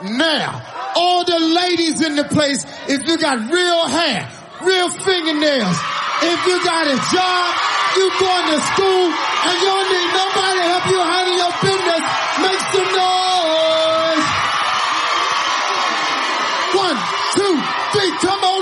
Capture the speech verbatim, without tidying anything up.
Now, all the ladies in the place, if you got real hair, real fingernails, if you got a job, you going to school, and you don't need nobody to help you handle your business, make some noise. One, two, three, come on.